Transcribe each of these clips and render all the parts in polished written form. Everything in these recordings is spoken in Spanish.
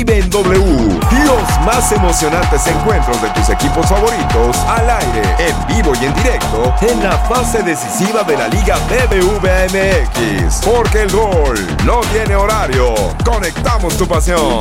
vive en W. Los más emocionantes encuentros de tus equipos favoritos al aire, en vivo y en directo, en la fase decisiva de la Liga BBVA MX. Porque el gol no tiene horario. Conectamos tu pasión.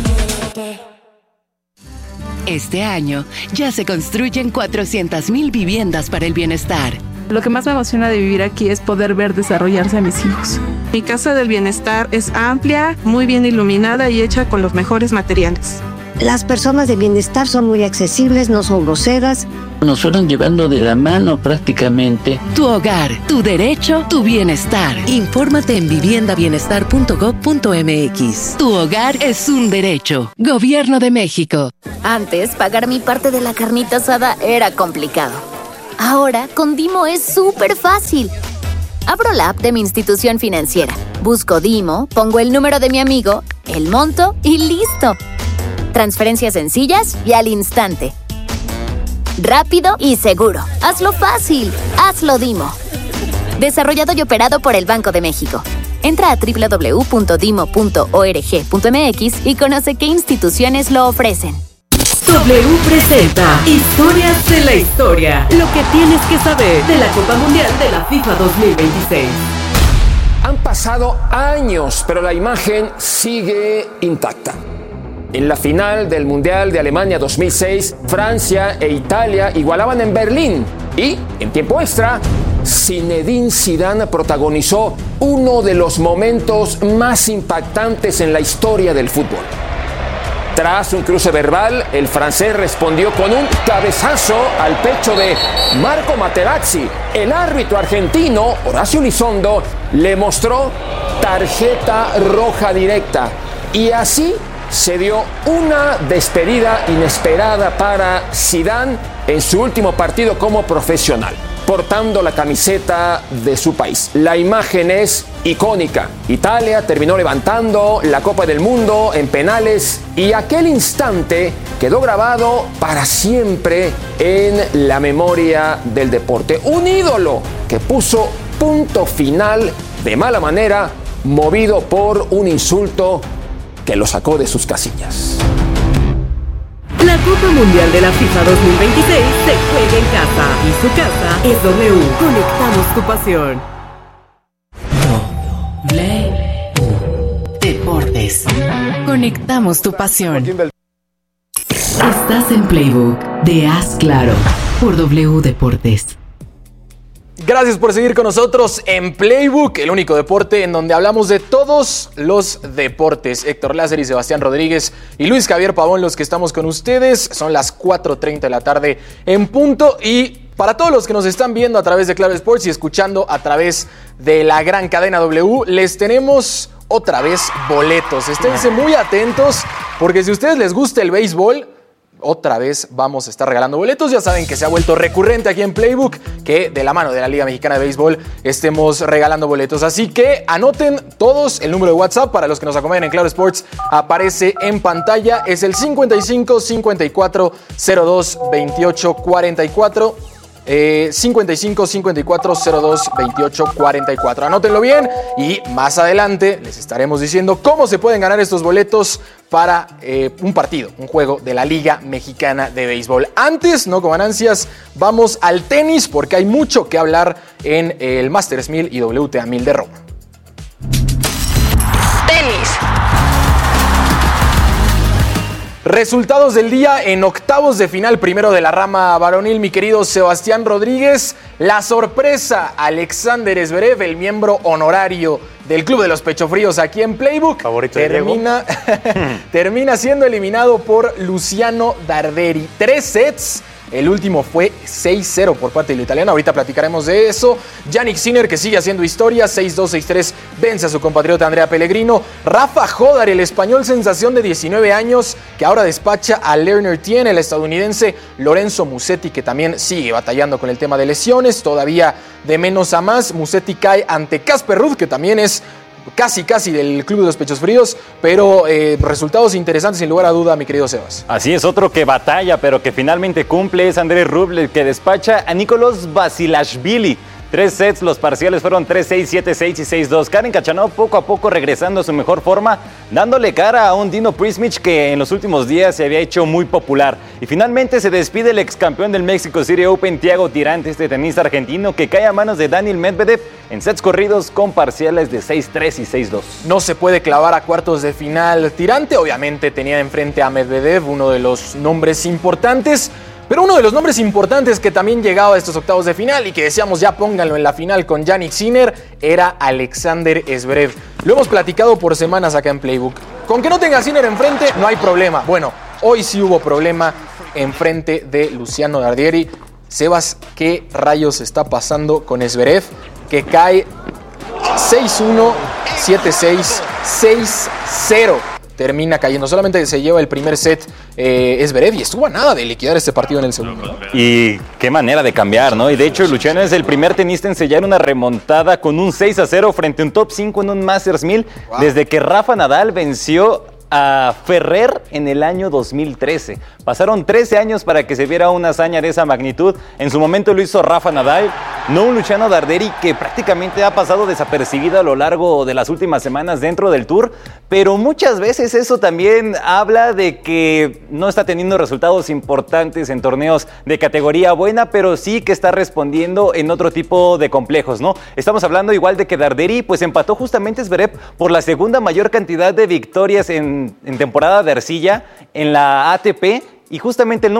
Este año ya se construyen 400,000 viviendas para el bienestar. Lo que más me emociona de vivir aquí es poder ver desarrollarse a mis hijos. Mi casa del bienestar es amplia, muy bien iluminada y hecha con los mejores materiales. Las personas de bienestar son muy accesibles, no son groseras. Nos fueron llevando de la mano prácticamente. Tu hogar, tu derecho, tu bienestar. Infórmate en viviendabienestar.gov.mx. Tu hogar es un derecho. Gobierno de México. Antes, pagar mi parte de la carnita asada era complicado. Ahora, con Dimo es súper fácil. Abro la app de mi institución financiera, busco Dimo, pongo el número de mi amigo, el monto y ¡listo! Transferencias sencillas y al instante. Rápido y seguro. Hazlo fácil. Hazlo Dimo. Desarrollado y operado por el Banco de México. Entra a www.dimo.org.mx y conoce qué instituciones lo ofrecen. W presenta Historias de la Historia. Lo que tienes que saber de la Copa Mundial de la FIFA 2026. Han pasado años, pero la imagen sigue intacta. En la final del Mundial de Alemania 2006, Francia e Italia igualaban en Berlín. Y, en tiempo extra, Zinedine Zidane protagonizó uno de los momentos más impactantes en la historia del fútbol. Tras un cruce verbal, el francés respondió con un cabezazo al pecho de Marco Materazzi. El árbitro argentino, Horacio Elizondo, le mostró tarjeta roja directa. Y así se dio una despedida inesperada para Zidane en su último partido como profesional, portando la camiseta de su país. La imagen es icónica. Italia terminó levantando la Copa del Mundo en penales y aquel instante quedó grabado para siempre en la memoria del deporte. Un ídolo que puso punto final de mala manera, movido por un insulto que lo sacó de sus casillas. La Copa Mundial de la FIFA 2026 se juega en casa y su casa es W. Conectamos tu pasión. Deportes. Conectamos tu pasión. Estás en Playbook de Haz Claro por W Deportes. Gracias por seguir con nosotros en Playbook, el único deporte en donde hablamos de todos los deportes. Héctor Láser y Sebastián Rodríguez y Luis Javier Pavón, los que estamos con ustedes. Son las 4:30 de la tarde en punto. Y para todos los que nos están viendo a través de Claro Sports y escuchando a través de la gran cadena W, les tenemos otra vez boletos. Esténse muy atentos porque si a ustedes les gusta el béisbol, otra vez vamos a estar regalando boletos. Ya saben que se ha vuelto recurrente aquí en Playbook que de la mano de la Liga Mexicana de Béisbol estemos regalando boletos. Así que anoten todos el número de WhatsApp para los que nos acompañan en Claro Sports. Aparece en pantalla. Es el 55 54 02 28 44. 55 54 02 28 44. Anótenlo bien y más adelante les estaremos diciendo cómo se pueden ganar estos boletos para un partido, un juego de la Liga Mexicana de Béisbol. Antes, no con ansias, vamos al tenis porque hay mucho que hablar en el Masters 1000 y WTA 1000 de Roma. Tenis. Resultados del día en octavos de final, primero de la rama varonil, mi querido Sebastián Rodríguez. La sorpresa, Alexander Zverev, el miembro honorario del Club de los Pechofríos aquí en Playbook, termina siendo eliminado por Luciano Darderi. 3 sets. El último fue 6-0 por parte del italiano. Ahorita platicaremos de eso. Jannik Sinner, que sigue haciendo historia, 6-2, 6-3, vence a su compatriota Andrea Pellegrino. Rafa Jodar, el español sensación de 19 años, que ahora despacha a Lerner Tien, el estadounidense Lorenzo Musetti, que también sigue batallando con el tema de lesiones. Todavía de menos a más, Musetti cae ante Casper Ruud, que también es casi del Club de los Pechos Fríos, pero resultados interesantes sin lugar a duda, mi querido Sebas. Así es, otro que batalla, pero que finalmente cumple es Andrés Rublev, que despacha a Nicolás Basilashvili 3 sets, los parciales fueron 3-6, 7-6 y 6-2. Karen Khachanov poco a poco regresando a su mejor forma, dándole cara a un Dino Prismic que en los últimos días se había hecho muy popular. Y finalmente se despide el ex campeón del Mexico City Open, Thiago Tirante, este tenista argentino que cae a manos de Daniil Medvedev en sets corridos con parciales de 6-3 y 6-2. No se puede clavar a cuartos de final Tirante, obviamente tenía enfrente a Medvedev, uno de los nombres importantes. Pero uno de los nombres importantes que también llegaba a estos octavos de final y que decíamos ya pónganlo en la final con Jannik Sinner era Alexander Zverev. Lo hemos platicado por semanas acá en Playbook. Con que no tenga Sinner enfrente no hay problema. Bueno, hoy sí hubo problema enfrente de Luciano Dardieri. Sebas, ¿qué rayos está pasando con Zverev? Que cae 6-1, 7-6, 6-0. Termina cayendo. Solamente se lleva el primer set Zverev y estuvo a nada de liquidar este partido en el segundo. Y qué manera de cambiar, ¿no? Y de hecho, Luciano es el primer tenista en sellar una remontada con un 6-0 frente a un top 5 en un Masters 1000 desde que Rafa Nadal venció a Ferrer en el año 2013. Pasaron 13 años para que se viera una hazaña de esa magnitud. En su momento lo hizo Rafa Nadal, no un Luciano Dardieri que prácticamente ha pasado desapercibido a lo largo de las últimas semanas dentro del Tour, pero muchas veces eso también habla de que no está teniendo resultados importantes en torneos de categoría buena, pero sí que está respondiendo en otro tipo de complejos, ¿no? Estamos hablando igual de que Dardieri pues empató justamente Zverev por la segunda mayor cantidad de victorias en temporada de arcilla en la ATP y justamente el